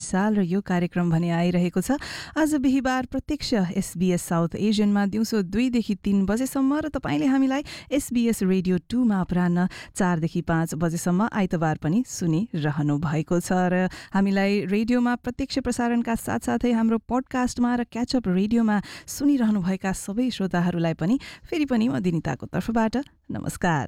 विशाल र यो कार्यक्रम भने आइरहेको छ आज बिहीबार प्रत्यक्ष SBS साउथ एसियनमा दिउँसो 2 देखि 3 बजेसम्म र तपाईले हामीलाई SBS रेडियो 2 मा अपराह्न 4 देखि 5 बजेसम्म आइतबार पनि सुनिरहनु भएको छ र हामीलाई रेडियोमा प्रत्यक्ष प्रसारणका साथसाथै हाम्रो पडकास्टमा र क्याचअप रेडियोमा सुनिरहनु भएका सबै श्रोताहरूलाई पनि फेरि पनि म दिनिताको तर्फबाट नमस्कार।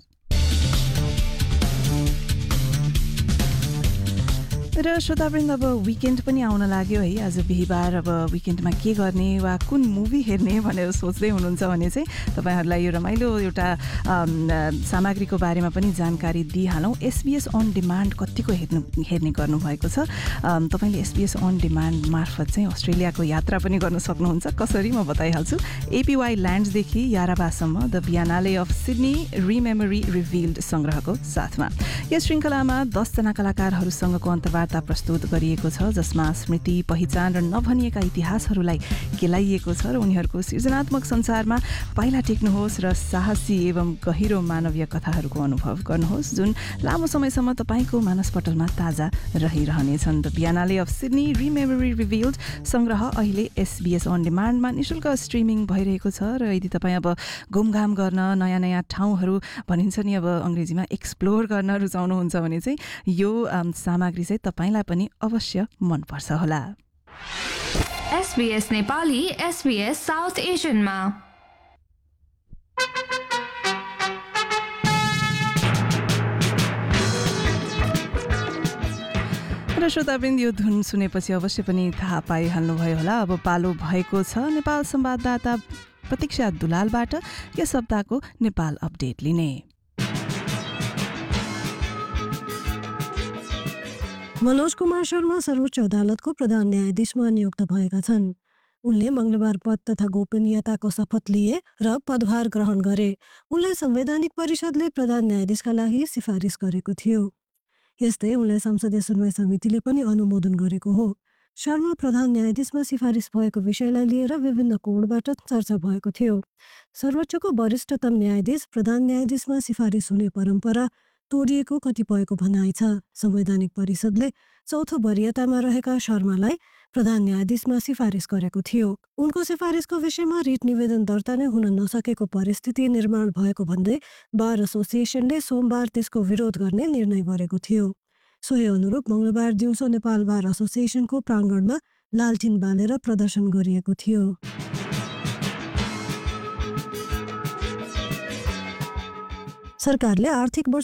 र श्रोतावृन्द अब विकेन्ड पनि आउन लाग्यो है। आज बिहीबार अब विकेन्डमा के गर्ने वा कुन मुभी हेर्ने भनेर सोच्दै हुनुहुन्छ भने चाहिँ तपाईहरुलाई यो रमाइलो एउटा सामग्रीको बारेमा पनि जानकारी दिइहालौँ। SBS अन डिमान्ड कतिको हेर्ने गर्नुभएको छ। तपाईले SBS अन डिमान्ड मार्फत चाहिँ अस्ट्रेलियाको यात्रा पनि गर्न सक्नुहुन्छ। कसरी म बताइहाल्छु। APY ल्यान्ड्सदेखि याराबासम्म the बियानाले of Sydney रिमेमोरी revealed संग्रहको साथमा यस श्रृङ्खलामा 10 जना कलाकारहरूसँगको अन्तर्वार्ता प्रस्तुत गरिएको छ जसमा स्मृति पहिचान र नभनिएका इतिहासहरूलाई केलाइएको छ र उनीहरूको सृजनात्मक संसारमा पाइला टेक्नुहोस् र साहसी एवं गहिरो मानवीय कथाहरूको अनुभव गर्नुहोस् जुन लामो समयसम्म तपाईको मानसपटलमा ताजा रहिरहनेछन्। द बियानाले अफ सिडनी रिमेमोरी रिभिल्ड संग्रह अहिले SBS अन डिमान्डमा निशुल्क स्ट्रिमिङ भइरहेको छ र यदि तपाईँ अब घुमघाम गर्न नयाँ नयाँ ठाउँहरू भनिन्छ नि अब अंग्रेजीमा एक्सप्लोर गर्न रुचाउनुहुन्छ भने चाहिँ यो सामग्री चाहिँ तपाईलाई पनि अवश्य मन पर्छ होला। SBS नेपाली SBS साउथ एसियनमा र श्रोतावृन्द यो धुन सुनेपछि अवश्य पनि थाहा पाइहाल्नुभयो होला। अब पालो भएको छ नेपाल संवाददाता प्रतीक्षा दुलालबाट यस हप्ताको नेपाल अपडेट लिने। मनोज कुमार शर्मा सर्वोच्च अदालतको प्रधान न्यायाधीशमा नियुक्त भएका छन्। उनले मंगलबार पद तथा गोपनीयताको शपथ लिए र पदभार ग्रहण गरे। उनलाई संवैधानिक परिषदले प्रधान न्यायाधीशका लागि सिफारिस गरेको थियो। यस्तै उनलाई संसदीय सुनवाई समितिले पनि अनुमोदन गरेको हो। शर्मा प्रधान न्यायाधीशमा सिफारिस भएको विषयलाई लिएर विभिन्न कोणबाट चर्चा भएको थियो। सर्वोच्चको वरिष्ठतम न्यायाधीश प्रधान न्यायाधीशमा सिफारिस हुने परम्परा तोडिएको कतिपयको भनाइ छ। संवैधानिक परिषदले चौथो वरियतामा रहेका शर्मालाई प्रधान न्यायाधीशमा सिफारिस गरेको थियो। उनको सिफारिसको विषयमा रिट निवेदन दर्ता नै हुन नसकेको परिस्थिति निर्माण भएको भन्दै बार एसोसिएसनले सोमबार त्यसको विरोध गर्ने निर्णय गरेको थियो। सोही अनुरूप मंगलबार दिउँसो नेपाल बार एसोसिएसनको प्राङ्गणमा लालटिन बालेर प्रदर्शन गरिएको थियो। सरकारले आर्थिक वर्ष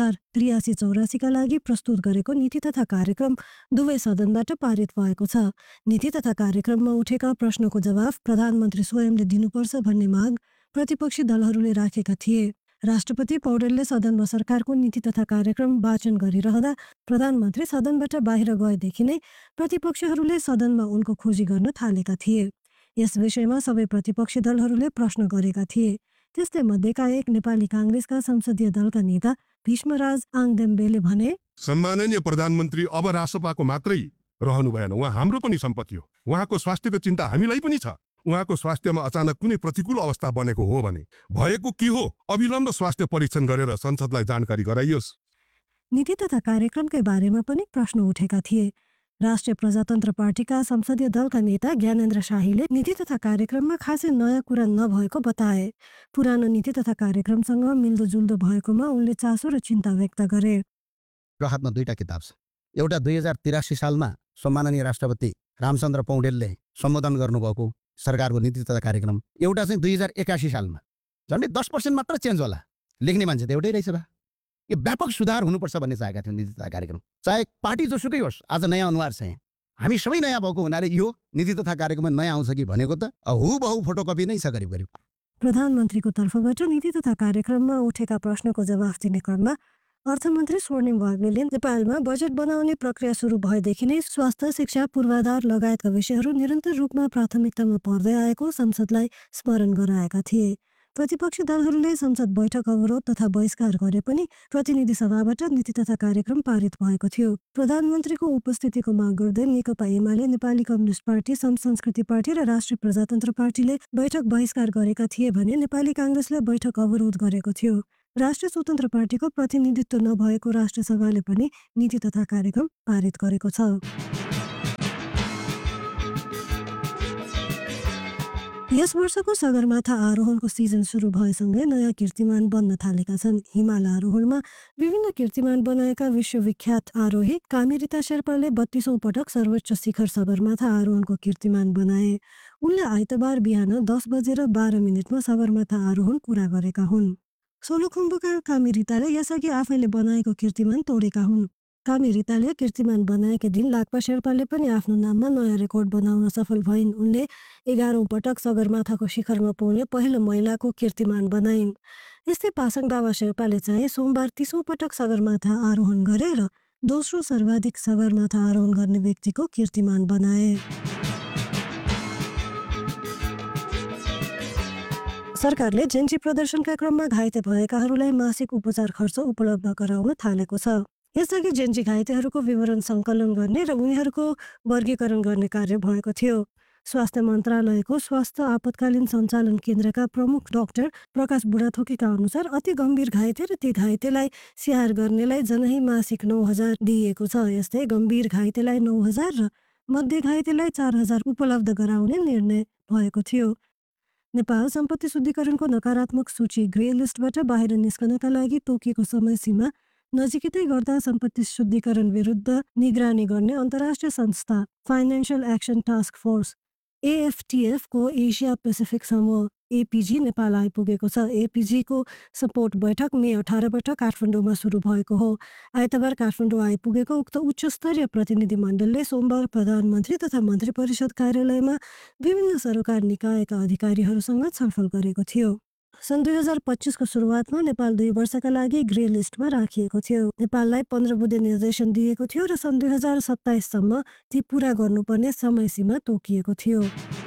2083-84 का लागि प्रस्तुत गरेको नीति तथा कार्यक्रम दुवै सदनबाट पारित भएको छ। नीति तथा कार्यक्रममा उठेका प्रश्नको जवाफ प्रधानमन्त्री स्वयंले दिनुपर्छ भन्ने माग प्रतिपक्षी दलहरूले राखेका थिए। राष्ट्रपति पौडेलले सदनमा सरकारको नीति तथा कार्यक्रम वाचन गरिरहँदा प्रधानमन्त्री सदनबाट बाहिर गएदेखि नै प्रतिपक्षीहरूले सदनमा उनको खोजी गर्न थालेका थिए। यस विषयमा सबै प्रतिपक्षी दलहरूले प्रश्न गरेका थिए। त्यस्तै मध्येका एक नेपाली कांग्रेसका संसदीय दलका नेता भीष्मराज आङदेम्बेले भने, सम्माननीय प्रधानमन्त्री अब रासपाको मात्रै रहनु भएन, उहाँ हाम्रो पनि सम्पत्ति हो। उहाँको स्वास्थ्यको चिन्ता हामीलाई पनि छ। उहाँको स्वास्थ्यमा अचानक कुनै प्रतिकूल अवस्था बनेको हो भने भएको के हो अविलम्ब स्वास्थ्य परीक्षण गरेर संसदलाई जानकारी गराइयोस्। नीति तथा कार्यक्रमकै बारेमा पनि प्रश्न उठेका थिए। राष्ट्रिय प्रजातन्त्र पार्टीका संसदीय दलका नेता ज्ञानेन्द्र शाहीले नीति तथा कार्यक्रममा खासै नयाँ कुरा नभएको बताए। पुरानो नीति तथा कार्यक्रमसँग मिल्दोजुल्दो भएकोमा उनले चासो र चिन्ता व्यक्त गरे। हातमा दुईटा किताब छ। एउटा 2083 सालमा सम्माननीय राष्ट्रपति रामचन्द्र पौडेलले सम्बोधन गर्नुभएको सरकारको नीति तथा कार्यक्रम, एउटा चाहिँ 2081 सालमा झन्डै 10% मात्र चेन्ज होला। लेख्ने मान्छे त एउटै रहेछ बा। यो व्यापक सुधार हुनुपर्छ भन्ने चाहेका थियौँ नीति तथा कार्यक्रम। चाहे पार्टी जोसुकै होस्, आज नयाँ अनुहार छ। हामी सबै नयाँ भएको हुनाले यो नीति तथा कार्यक्रममा नयाँ आउँछ कि भनेको त हुबहु फोटोकपी नै छ करिब करिब। प्रधानमन्त्रीको तर्फबाट नीति तथा कार्यक्रममा उठेका प्रश्नको जवाफ दिने क्रममा अर्थमन्त्री स्वर्णिम वाग्लेले नेपालमा बजेट बनाउने प्रक्रिया सुरु भएदेखि नै स्वास्थ्य, शिक्षा, पूर्वाधार लगायतका विषयहरू निरन्तर रूपमा प्राथमिकतामा पर्दै आएको संसदलाई स्मरण गराएका थिए। प्रतिपक्षी दलहरूले संसद बैठक अवरोध तथा बहिष्कार गरे पनि प्रतिनिधि सभाबाट नीति तथा कार्यक्रम पारित भएको थियो। प्रधानमन्त्रीको उपस्थितिको माग गर्दै नेकपा UML, Nepali communist party, समसंस्कृति party र राष्ट्रिय प्रजातन्त्र पार्टीले बैठक बहिष्कार गरेका थिए भने नेपाली कांग्रेसले बैठक अवरोध गरेको थियो। राष्ट्रिय स्वतन्त्र पार्टीको प्रतिनिधित्व नभएको राष्ट्रिय सभाले पनि नीति तथा कार्यक्रम पारित गरेको छ। यस वर्षको सगरमाथा आरोहणको सिजन सुरु भएसँगै नयाँ कीर्तिमान बन्न थालेका छन्। हिमाल आरोहणमा विभिन्न कीर्तिमान बनाएका विश्वविख्यात आरोही कामिरिता शेर्पाले 32औं पटक सर्वोच्च शिखर सगरमाथा आरोहणको कीर्तिमान बनाए। उनले आइतबार बिहान 10:12 सगरमाथा आरोहण पूरा गरेका हुन्। सोलुखुम्बुका कामिरिताले यसअघि आफैले बनाएको कीर्तिमान तोडेका हुन्। कामिरिताले कीर्तिमान बनाएका दिन लाक्पा शेर्पाले पनि आफ्नो नाममा नयाँ रेकर्ड बनाउन सफल भइन्। उनले 11औं पटक सगरमाथाको शिखरमा पुग्ने पहिलो महिलाको कीर्तिमान बनाइन्। यस्तै पासाङ दावा शेर्पाले चाहिँ सोमबार 30औं पटक सगरमाथा आरोहण गरे र दोस्रो सर्वाधिक सगरमाथा आरोहण गर्ने व्यक्तिको कीर्तिमान बनाए। सरकारले जेन्जी प्रदर्शनका क्रममा घाइते भएकाहरूलाई मासिक उपचार खर्च उपलब्ध गराउन थालेको छ। यसअघि जेन्जी घाइतेहरूको विवरण सङ्कलन गर्ने र उनीहरूको वर्गीकरण गर्ने कार्य भएको थियो। स्वास्थ्य मन्त्रालयको स्वास्थ्य आपतकालीन सञ्चालन केन्द्रका प्रमुख डाक्टर प्रकाश बुढाथोकीका अनुसार अति गम्भीर घाइते र ती घाइतेलाई स्याहार गर्नेलाई जनै मासिक 9,000 दिइएको छ। यस्तै गम्भीर घाइतेलाई 9,000 र मध्य घाइतेलाई 4,000 उपलब्ध गराउने निर्णय भएको थियो। नेपाल सम्पत्ति शुद्धिकरणको नकारात्मक सूची ग्रे लिस्टबाट बाहिर निस्कनका लागि तोकिएको समय सीमा नजिकै गर्दा सम्पत्ति शुद्धिकरण विरुद्ध निगरानी गर्ने अन्तर्राष्ट्रिय संस्था financial action task force AFTF को एसिया पेसिफिक समूह APG नेपाल आइपुगेको छ। APG को सपोर्ट बैठक मे 18बाट काठमाडौँमा सुरु भएको हो। आइतबार काठमाडौँ आइपुगेको उक्त उच्च स्तरीय प्रतिनिधि मण्डलले सोमबार प्रधानमन्त्री तथा मन्त्री परिषद कार्यालयमा विभिन्न सरकार निकायका अधिकारीहरूसँग छलफल गरेको थियो। सन् 2025 को सुरुवातमा नेपाल 2 वर्षका लागि ग्रे लिस्टमा राखिएको थियो। नेपाललाई 15 बुँदे निर्देशन दिएको थियो र सन् 2027 सम्म ती पूरा गर्नुपर्ने समय सीमा तोकिएको थियो।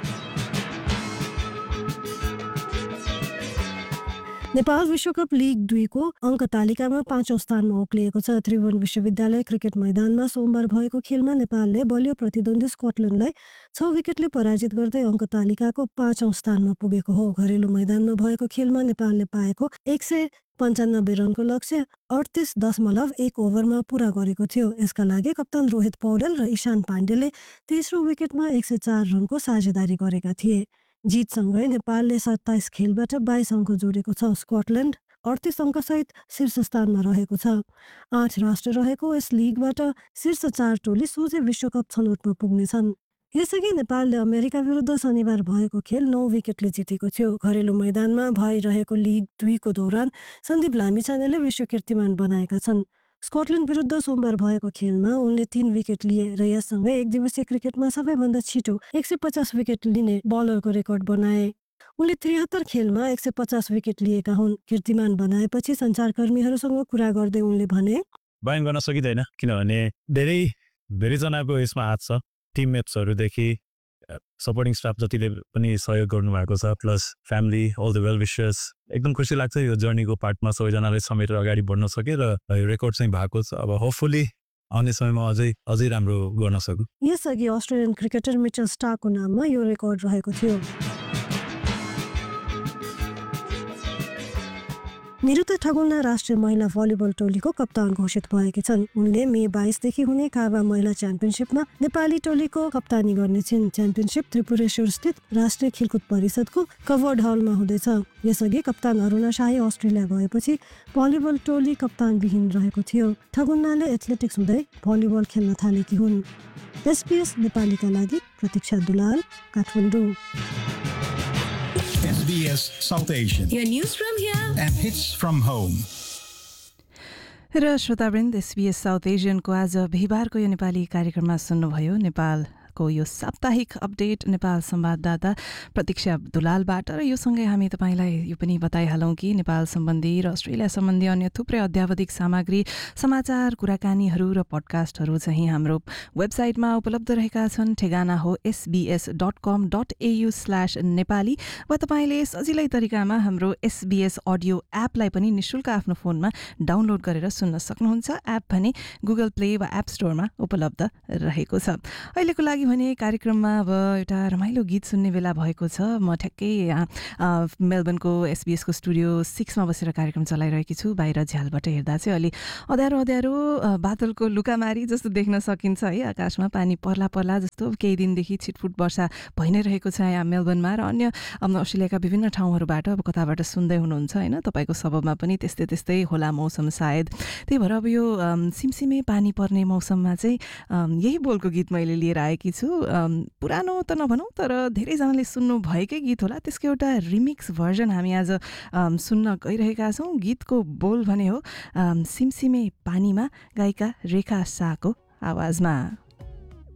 नेपाल विश्वकप लिग 2 को अङ्क तालिकामा 5औं स्थानमा उक्लिएको छ। त्रिभुवन विश्वविद्यालय क्रिकेट मैदानमा सोमबार भएको खेलमा नेपालले बलियो प्रतिद्वन्दी स्कटल्यान्डलाई 6 विकेटले पराजित गर्दै अङ्क तालिकाको 5औं स्थानमा पुगेको हो। घरेलु मैदानमा भएको खेलमा नेपालले पाएको 195 रनको लक्ष्य 38.1 ओभरमा पूरा गरेको थियो। यसका लागि कप्तान रोहित पौडेल र ईशान पाण्डेले तेस्रो विकेटमा 104 रनको साझेदारी गरेका थिए। जितसँगै नेपालले 27 खेलबाट 22 अङ्क जोडेको छ। स्कटल्यान्ड 38 अङ्कसहित शीर्ष स्थानमा रहेको छ। 8 राष्ट्र रहेको यस लिगबाट शीर्ष 4 टोली सोझै विश्वकप छनौटमा पुग्नेछन्। यसअघि नेपालले अमेरिका विरुद्ध शनिबार भएको खेल 9 विकेटले जितेको थियो। घरेलु मैदानमा भइरहेको लिग 2 को दौरान सन्दीप लामिछानेले विश्व कीर्तिमान बनाएका छन्। स्कटल्यान्ड विरुद्ध सोमबार भएको खेलमा उनले 3 विकेट लिए र यससँगै एक दिवसीय क्रिकेटमा सबैभन्दा छिटो 150 विकेट लिने बलरको रेकर्ड बनाए। उनले 73 खेलमा 150 विकेट लिएका हुन्। कीर्तिमान बनाएपछि सञ्चारकर्मीहरूसँग कुरा गर्दै उनले भने, बयान गर्न सकिँदैन किनभने धेरैजनाको यसमा हात छ। टिममेट्सहरूदेखि सपोर्टिङ स्टाफ जतिले पनि सहयोग गर्नुभएको छ, plus family, all the well wishers. एकदम खुसी लाग्छ यो जर्नीको पार्टमा सबैजनाले समेटेर अगाडि बढ्न सके र यो रेकर्ड चाहिँ भएको छ। अब होपफुली आउने समयमा अझै राम्रो गर्न सकौँ। यसअघि अस्ट्रेलियन क्रिकेटर मिचेल स्टार्कको नाममा यो रेकर्ड रहेको थियो। निरुता ठगुल्ना राष्ट्रिय महिला भलिबल टोलीको कप्तान घोषित भएकी छन्। उनले मे 22 देखि हुने काभा महिला च्याम्पियनसिपमा नेपाली टोलीको कप्तानी गर्नेछिन्। च्याम्पियनसिप त्रिपुरेश्वर स्थित राष्ट्रिय खेलकुद परिषदको कभर्ड हलमा हुँदैछ। यसअघि कप्तान अरुणा शाही अस्ट्रेलिया गएपछि भलिबल टोली कप्तानविहीन रहेको थियो। ठगुल्नाले एथलेटिक्स हुँदै भलिबल खेल्न थालेकी हुन्। SBS नेपालीका लागि प्रतीक्षा Dulal, Kathmandu. SBS South Asian. Your news from here And hits from home. र श्रोतावृन्द, SBS साउथ एसियनको आज बिहिबारको यो नेपाली कार्यक्रममा सुन्नुभयो नेपालको यो साप्ताहिक अपडेट नेपाल संवाददाता प्रतीक्षा दुलालबाट। र यो सँगै हामी तपाईँलाई यो पनि बताइहालौँ कि नेपाल सम्बन्धी र अस्ट्रेलिया सम्बन्धी अन्य थुप्रै अध्यावधिक सामग्री, समाचार, कुराकानीहरू र पडकास्टहरू चाहिँ हाम्रो वेबसाइटमा उपलब्ध रहेका छन्। ठेगाना हो sbs.com.au/नेपाली वा तपाईँले सजिलै तरिकामा हाम्रो SBS अडियो एपलाई पनि निशुल्क आफ्नो फोनमा डाउनलोड गरेर सुन्न सक्नुहुन्छ। एप भने गुगल प्ले वा एप स्टोरमा उपलब्ध रहेको छ। अहिलेको लागि लागि भने कार्यक्रममा अब एउटा रमाइलो गीत सुन्ने बेला भएको छ। म ठ्याक्कै यहाँ मेलबर्नको एसबिएसको स्टुडियो 6मा बसेर कार्यक्रम चलाइरहेकी छु। बाहिर झ्यालबाट हेर्दा चाहिँ अलि अँध्यारो अँध्यारो बादलको लुकामारी जस्तो देख्न सकिन्छ है। आकाशमा पानी पर्ला जस्तो केही दिनदेखि छिटफुट वर्षा भइ नै रहेको छ यहाँ मेलबर्नमा र अन्य अस्ट्रेलियाका विभिन्न ठाउँहरूबाट अब कताबाट सुन्दै हुनुहुन्छ होइन। तपाईँको सबबमा पनि त्यस्तै होला मौसम सायद। त्यही भएर अब यो सिमसिमे पानी पर्ने मौसममा चाहिँ यही बोलको गीत मैले लिएर आएकी छु। पुरानो त नभनौँ तर धेरैजनाले सुन्नु भएकै गीत होला, त्यसको एउटा रिमिक्स भर्जन हामी आज सुन्न गइरहेका छौँ। गीतको बोल भने हो सिमसिमे पानीमा, गायिका रेखा शाहको आवाजमा।